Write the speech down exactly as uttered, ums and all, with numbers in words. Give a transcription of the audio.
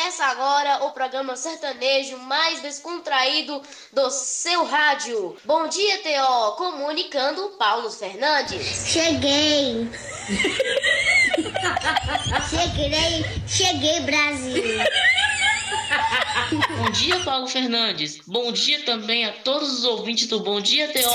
Começa agora o programa sertanejo mais descontraído do seu rádio. Bom dia, T O, comunicando Paulo Fernandes. Cheguei. Cheguei, cheguei, Brasil. Bom dia, Paulo Fernandes. Bom dia também a todos os ouvintes do Bom Dia, T O.